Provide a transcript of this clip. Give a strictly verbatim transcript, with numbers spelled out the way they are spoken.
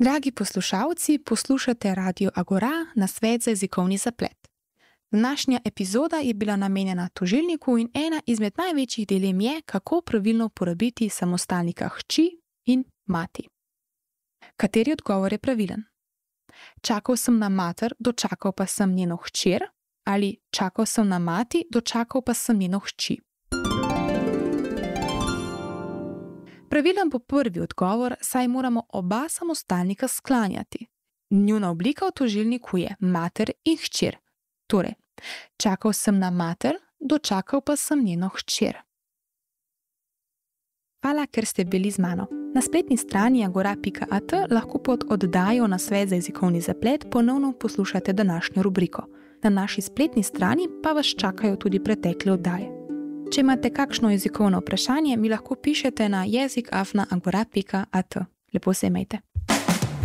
Dragi poslušalci, poslušate Radio Agora, nasvet za jezikovni zaplet. Današnja epizoda je bila namenjena tožilniku in ena izmed največjih dilem je, kako pravilno uporabiti samostalnika hči in mati. Kateri odgovor je pravilen? Čakal sem na mater, dočakal pa sem njeno hčer, ali čakal sem na mati, dočakal pa sem njeno hči. Pravilen bo prvi odgovor, saj moramo oba samostalnika sklanjati. Njuna oblika v tožilniku je mater in hčer. Torej, čakal sem na mater, dočakal pa sem njeno hčer. Hvala, ker ste bili z mano. Na spletni strani agora pika at lahko pod oddajo Nasvet za jezikovni zaplet ponovno poslušate današnjo rubriko. Na naši spletni strani pa vas čakajo tudi pretekle oddaje. Če imate kakšno jezikovno vprašanje, mi lahko pišete na jezik afna agora pika at. Lepo se imejte.